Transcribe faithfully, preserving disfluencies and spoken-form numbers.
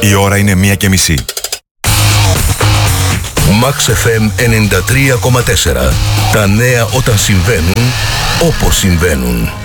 Η ώρα είναι μία και μισή. Max εφ εμ ενενήντα τρία κόμμα τέσσερα. Τα νέα όταν συμβαίνουν, όπως συμβαίνουν.